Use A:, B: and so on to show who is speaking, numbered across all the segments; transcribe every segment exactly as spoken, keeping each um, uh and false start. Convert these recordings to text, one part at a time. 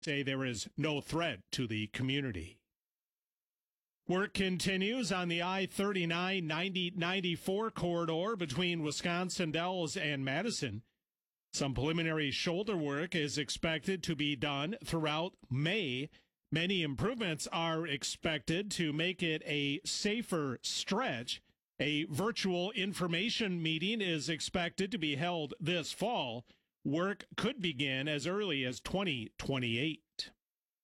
A: say there is no threat to the community. Work continues on the I thirty-nine ninety ninety-four corridor between Wisconsin Dells and Madison. Some preliminary shoulder work is expected to be done throughout May. Many improvements are expected to make it a safer stretch. A virtual information meeting is expected to be held this fall. Work could begin as early as twenty twenty-eight.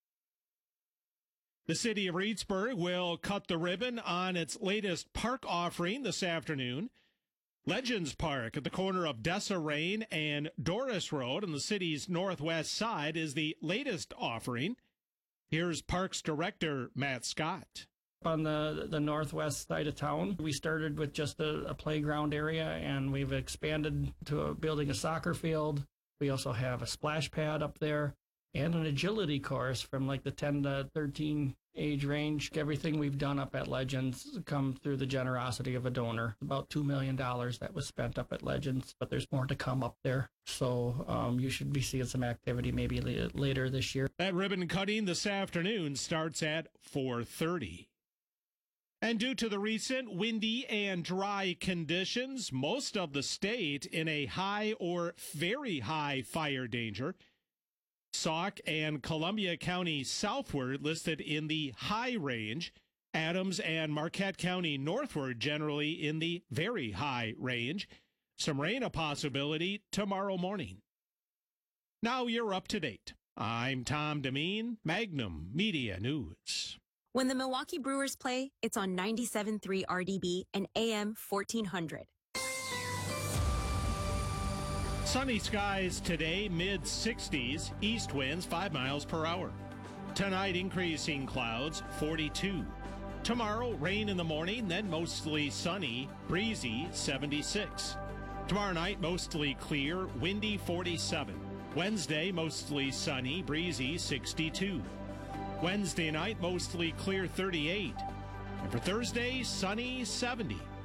A: The city of Reedsburg will cut the ribbon on its latest park offering this afternoon. Legends Park at the corner of Desirain and Doris Road on the city's northwest side is the latest offering. Here's Parks Director Matt Scott.
B: On the, the northwest side of town, we started with just a, a playground area, and we've expanded to a, building a soccer field. We also have a splash pad up there and an agility course from like the ten to thirteen age range. Everything we've done up at Legends come through the generosity of a donor. About two million dollars that was spent up at Legends, but there's more to come up there. So um, you should be seeing some activity maybe later this year.
A: That ribbon cutting this afternoon starts at four thirty. And due to the recent windy and dry conditions, most of the state in a high or very high fire danger. Sauk and Columbia County southward listed in the high range. Adams and Marquette County northward generally in the very high range. Some rain a possibility tomorrow morning. Now you're up to date. I'm Tom Demeen, Magnum Media News.
C: When the Milwaukee Brewers play, it's on ninety-seven point three R D B and A M fourteen hundred.
A: Sunny skies today, mid sixties, east winds five miles per hour. Tonight, increasing clouds, forty-two. Tomorrow, rain in the morning, then mostly sunny, breezy, seventy-six. Tomorrow night, mostly clear, windy, forty-seven. Wednesday, mostly sunny, breezy, sixty-two. Wednesday night, mostly clear, thirty-eight. And for Thursday, sunny, seventy.